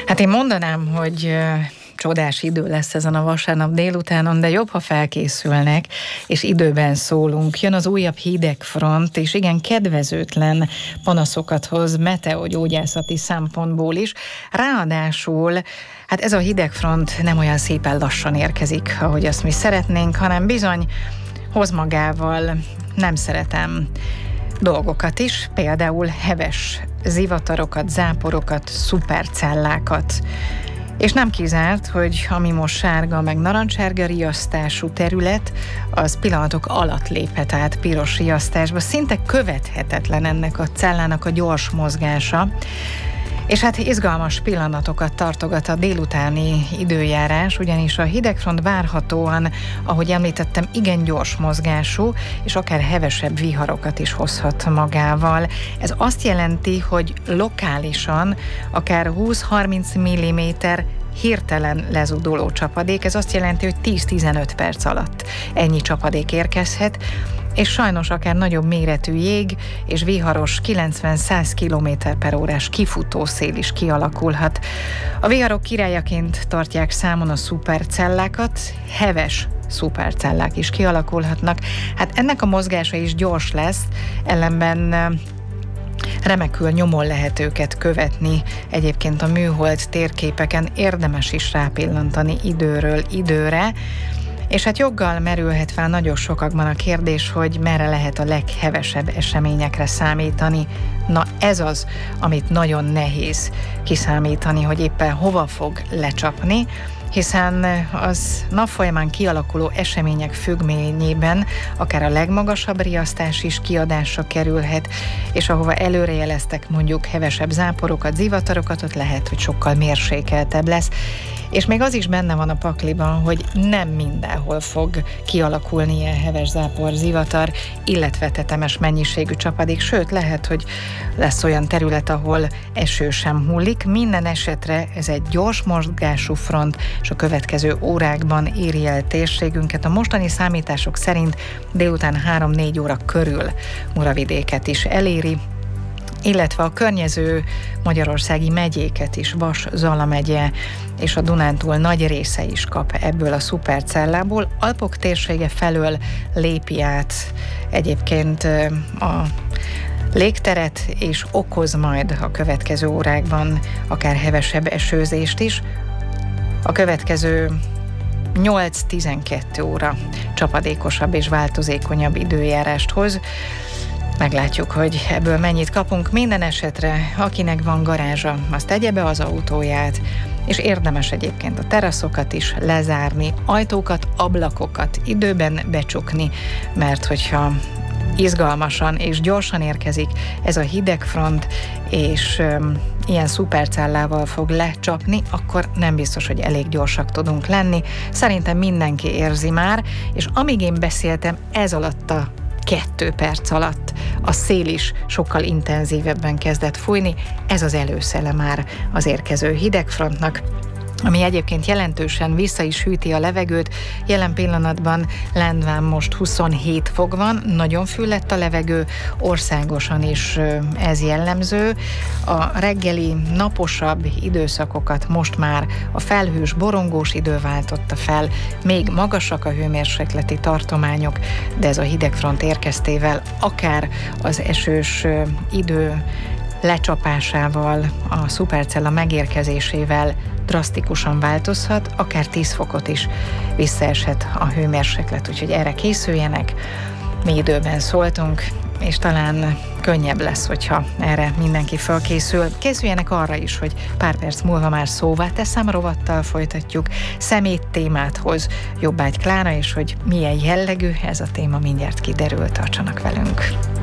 Hát én mondanám, hogy csodás idő lesz ezen a vasárnap délutánon, de jobb, ha felkészülnek, és időben szólunk. Jön az újabb hidegfront, és igen, kedvezőtlen panaszokat hoz meteogyógyászati szempontból is. Ráadásul, hát ez a hidegfront nem olyan szépen lassan érkezik, ahogy azt mi szeretnénk, hanem bizony hoz magával, nem szeretem, dolgokat is, például heves zivatarokat, záporokat, szupercellákat. És nem kizárt, hogy ami most sárga, meg narancssárga riasztású terület, az pillanatok alatt léphet át piros riasztásba. Szinte követhetetlen ennek a cellának a gyors mozgása. És hát izgalmas pillanatokat tartogat a délutáni időjárás, ugyanis a hidegfront várhatóan, ahogy említettem, igen gyors mozgású, és akár hevesebb viharokat is hozhat magával. Ez azt jelenti, hogy lokálisan akár 20-30 mm hirtelen lezuduló csapadék, ez azt jelenti, hogy 10-15 perc alatt ennyi csapadék érkezhet, és sajnos akár nagyobb méretű jég és viharos 90-100 km/h kifutó szél is kialakulhat. A viharok királyaként tartják számon a szupercellákat, heves szupercellák is kialakulhatnak. Hát ennek a mozgása is gyors lesz, ellenben remekül nyomon lehet őket követni. Egyébként a műhold térképeken érdemes is rápillantani időről időre, és hát joggal merülhet fel nagyon sokakban a kérdés, hogy merre lehet a leghevesebb eseményekre számítani. Na ez az, amit nagyon nehéz kiszámítani, hogy éppen hova fog lecsapni, hiszen az nap folyamán kialakuló események függvényében akár a legmagasabb riasztás is kiadásra kerülhet, és ahova előrejeleztek mondjuk hevesebb záporokat, zivatarokat, ott lehet, hogy sokkal mérsékeltebb lesz. És még az is benne van a pakliban, hogy nem mindenhol fog kialakulni ilyen heves zápor, zivatar, illetve tetemes mennyiségű csapadék, sőt lehet, hogy lesz olyan terület, ahol eső sem hullik. Minden esetre ez egy gyors mozgású front, és a következő órákban éri el térségünket. A mostani számítások szerint délután 3-4 óra körül Muravidéket is eléri, illetve a környező magyarországi megyéket is, Vas-Zala megye és a Dunántúl nagy része is kap ebből a szupercellából. Alpok térsége felől lépi át egyébként a légteret, és okoz majd a következő órákban akár hevesebb esőzést is. A következő 8-12 óra csapadékosabb és változékonyabb időjárást hoz. Meglátjuk, hogy ebből mennyit kapunk. Minden esetre, akinek van garázsa, azt tegye be az autóját, és érdemes egyébként a teraszokat is lezárni, ajtókat, ablakokat időben becsukni, mert hogyha izgalmasan és gyorsan érkezik ez a hidegfront, és ilyen szupercellával fog lecsapni, akkor nem biztos, hogy elég gyorsak tudunk lenni. Szerintem mindenki érzi már, és amíg én beszéltem, ez alatt a 2 perc alatt a szél is sokkal intenzívebben kezdett fújni. Ez az előszele már az érkező hidegfrontnak, ami egyébként jelentősen vissza is hűti a levegőt. Jelen pillanatban Lendván most 27 fok van, nagyon fű lett a levegő, országosan is ez jellemző. A reggeli naposabb időszakokat most már a felhős, borongós idő váltotta fel, még magasak a hőmérsékleti tartományok, de ez a hidegfront érkeztével akár az esős idő lecsapásával, a szupercella megérkezésével drasztikusan változhat, akár 10 fokot is visszaeshet a hőmérséklet, úgyhogy erre készüljenek. Mi időben szóltunk, és talán könnyebb lesz, hogyha erre mindenki fölkészül. Készüljenek arra is, hogy pár perc múlva már Szóvá teszem rovattal folytatjuk. Szemét témát hoz Jobbágy Klára, és hogy milyen jellegű ez a téma, mindjárt kiderül, tartsanak velünk.